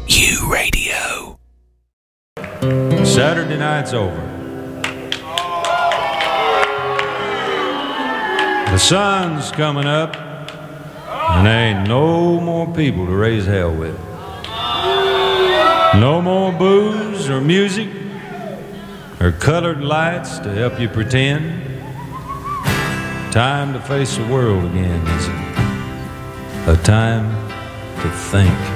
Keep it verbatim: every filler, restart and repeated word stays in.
U Radio. Saturday night's over. The sun's coming up, and there ain't no more people to raise hell with. No more booze or music or colored lights to help you pretend. Time to face the world again, is it? A time to think.